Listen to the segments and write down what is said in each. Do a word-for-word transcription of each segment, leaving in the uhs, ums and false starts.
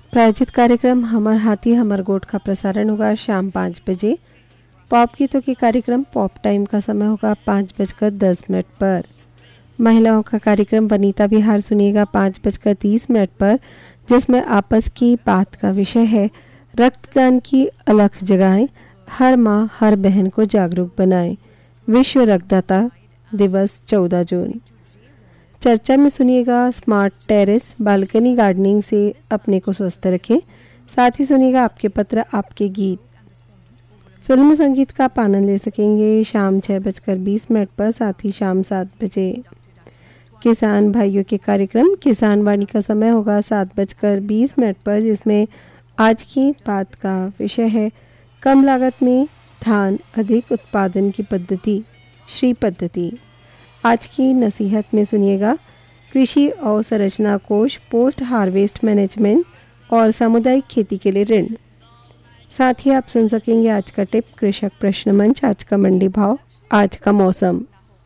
प्रायोजित कार्यक्रम हमर हाथी हमर गोठ का प्रसारण होगा शाम पाँच बजे। पॉप गीतों के कार्यक्रम पॉप टाइम का समय होगा पाँच बजकर दस मिनट पर। महिलाओं का कार्यक्रम वनिता विहार सुनिएगा पाँच बजकर तीस मिनट पर, जिसमें आपस की बात का विषय है रक्तदान की अलख जगाएं, हर माँ हर बहन को जागरूक बनाएं। विश्व रक्तदाता दिवस चौदह जून। चर्चा में सुनिएगा स्मार्ट टेरेस बालकनी गार्डनिंग से अपने को स्वस्थ रखें। साथ ही सुनिएगा आपके पत्र आपके गीत। फिल्म संगीत का आप आनंद ले सकेंगे शाम छः बजकर बीस मिनट पर, साथ ही शाम सात बजे। किसान भाइयों के कार्यक्रम किसान वाणी का समय होगा सात बजकर बीस मिनट पर, जिसमें आज की बात का विषय है कम लागत में धान अधिक उत्पादन की पद्धति, श्री पद्धति। आज की नसीहत में सुनिएगा कृषि अवसंरचना कोष, पोस्ट हार्वेस्ट मैनेजमेंट और सामुदायिक खेती के लिए ऋण। साथ ही आप सुन सकेंगे आज का टिप, कृषक प्रश्न मंच, आज का मंडी भाव, आज का मौसम।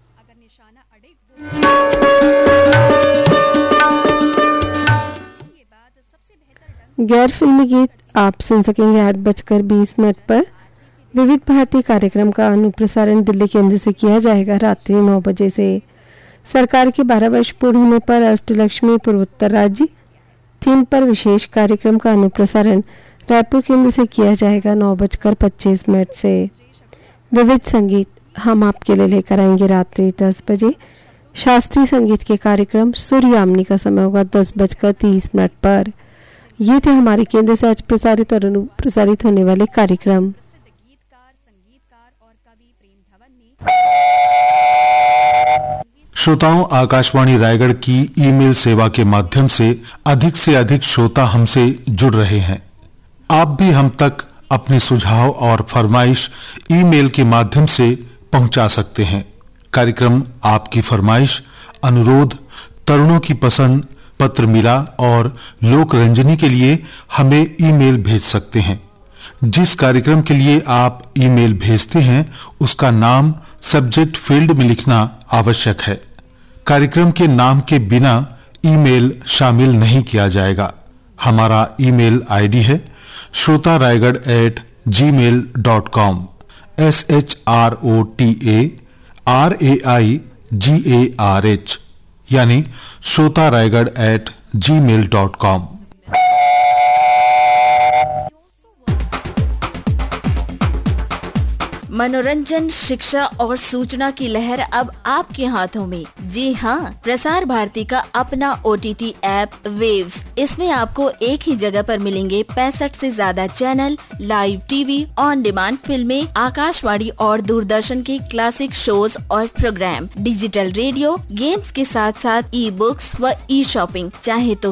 गैर फिल्मी गीत आप सुन सकेंगे आठ बजकर बीस मिनट पर। विविध भारती कार्यक्रम का अनुप्रसारण दिल्ली केंद्र से किया जाएगा रात्रि नौ बजे से। सरकार के बारह वर्ष पूर्ण होने पर अष्टलक्ष्मी पूर्वोत्तर राज्य थीम पर विशेष कार्यक्रम का अनुप्रसारण रायपुर केंद्र से किया जाएगा नौ बजकर पच्चीस मिनट से। विविध संगीत हम आपके लिए लेकर आएंगे रात्रि दस बजे। शास्त्रीय संगीत के कार्यक्रम सूर्यामनी का समय होगा दस बजकर तीस मिनट पर। ये थे हमारे केंद्र से आज प्रसारित और अनुप्रसारित होने वाले कार्यक्रम। श्रोताओं, आकाशवाणी रायगढ़ की ईमेल सेवा के माध्यम से अधिक से अधिक श्रोता हमसे जुड़ रहे हैं। आप भी हम तक अपने सुझाव और फरमाइश ईमेल के माध्यम से पहुंचा सकते हैं। कार्यक्रम आपकी फरमाइश, अनुरोध, तरुणों की पसंद, पत्र मिला और लोक रंजनी के लिए हमें ईमेल भेज सकते हैं। जिस कार्यक्रम के लिए आप ईमेल भेजते हैं उसका नाम सब्जेक्ट फील्ड में लिखना आवश्यक है। कार्यक्रम के नाम के बिना ईमेल शामिल नहीं किया जाएगा। हमारा ईमेल आईडी है श्रोता Raigarh eight ji mail dot com, S H R O T A R A I ji A R H, यानी श्रोता रायगढ़ एट जी मेल डॉट कॉम। मनोरंजन, शिक्षा और सूचना की लहर अब आपके हाथों में। जी हाँ, प्रसार भारती का अपना O T T app waves. इसमें आपको एक ही जगह पर मिलेंगे पैंसठ से ज्यादा channel, live TV, on demand फिल्में, आकाशवाणी और दूरदर्शन के क्लासिक शोज और प्रोग्राम, डिजिटल रेडियो, गेम्स के साथ साथ ई बुक्स व ई शॉपिंग। चाहे तो